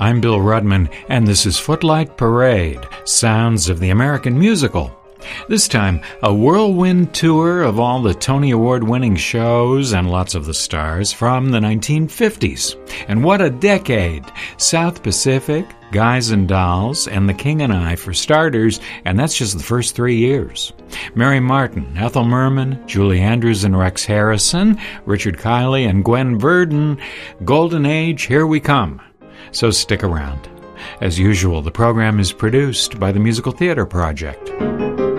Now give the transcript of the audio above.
I'm Bill Rudman, and this is Footlight Parade, Sounds of the American Musical. This time, a whirlwind tour of all the Tony Award-winning shows and lots of the stars from the 1950s. And what a decade! South Pacific, Guys and Dolls, and The King and I for starters, and that's just the first 3 years. Mary Martin, Ethel Merman, Julie Andrews and Rex Harrison, Richard Kiley and Gwen Verdon. Golden Age, here we come. So stick around. As usual, the program is produced by the Musical Theater Project.